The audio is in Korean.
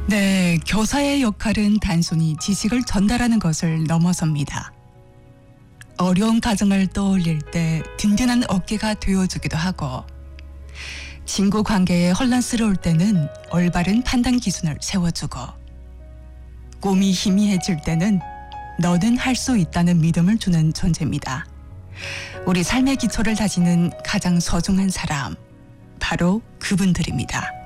네, 교사의 역할은 단순히 지식을 전달하는 것을 넘어섭니다. 어려운 가정을 떠올릴 때 든든한 어깨가 되어주기도 하고, 친구 관계에 혼란스러울 때는 올바른 판단 기준을 세워주고, 꿈이 희미해질 때는 너는 할 수 있다는 믿음을 주는 존재입니다. 우리 삶의 기초를 다지는 가장 소중한 사람, 바로 그분들입니다.